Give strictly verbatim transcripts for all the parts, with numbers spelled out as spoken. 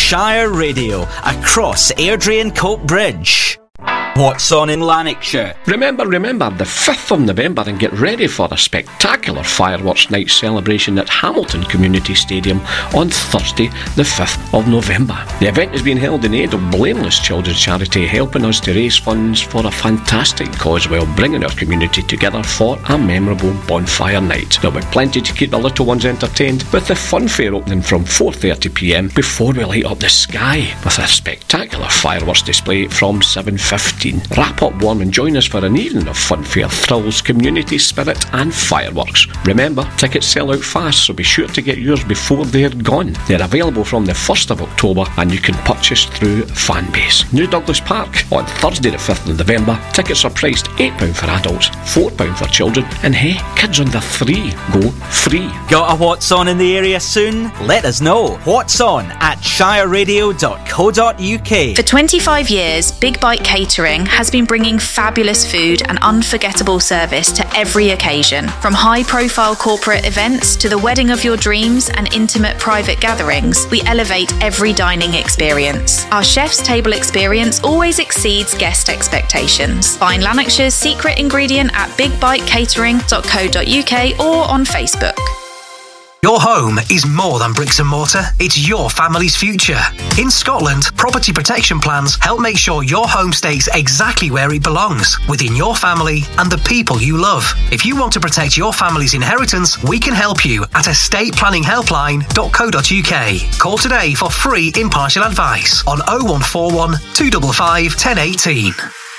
Shire Radio, across Airdrie and Cope Bridge. What's on in Lanarkshire? Remember, remember, the fifth of November, and get ready for a spectacular fireworks night celebration at Hamilton Community Stadium on Thursday, the fifth of November. The event is being held in aid of Blameless Children's Charity, helping us to raise funds for a fantastic cause while bringing our community together for a memorable bonfire night. There'll be plenty to keep the little ones entertained, with the fun fair opening from four thirty p m before we light up the sky with a spectacular fireworks display from seven fifteen. Wrap up warm and join us for an evening of funfair, thrills, community spirit and fireworks. Remember, tickets sell out fast, so be sure to get yours before they're gone. They're available from the first of October and you can purchase through Fanbase. New Douglas Park on Thursday the fifth of November. Tickets are priced eight pounds for adults, four pounds for children, and hey, kids under three go free. Got a What's On in the area soon? Let us know. What's On at shire radio dot co dot u k. For twenty-five years, Big Bite Catering has been bringing fabulous food and unforgettable service to every occasion. From high-profile corporate events to the wedding of your dreams and intimate private gatherings, we elevate every dining experience. Our chef's table experience always exceeds guest expectations. Find Lanarkshire's secret ingredient at big bite catering dot co dot u k or on Facebook. Your home is more than bricks and mortar, it's your family's future. In Scotland, property protection plans help make sure your home stays exactly where it belongs, within your family and the people you love. If you want to protect your family's inheritance, we can help you at estate planning helpline dot co dot u k. Call today for free impartial advice on oh one four one, two five five, one oh one eight.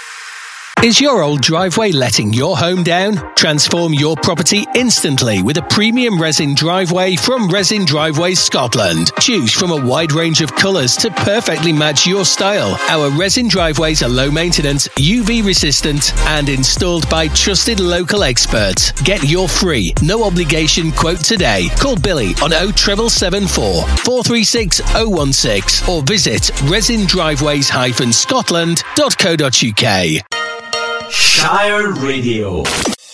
Is your old driveway letting your home down? Transform your property instantly with a premium resin driveway from Resin Driveways Scotland. Choose from a wide range of colours to perfectly match your style. Our resin driveways are low maintenance, U V resistant and installed by trusted local experts. Get your free, no obligation quote today. Call Billy on oh seven seven four, four three six oh one six or visit resin driveways dash scotland dot co dot u k. Shire Radio.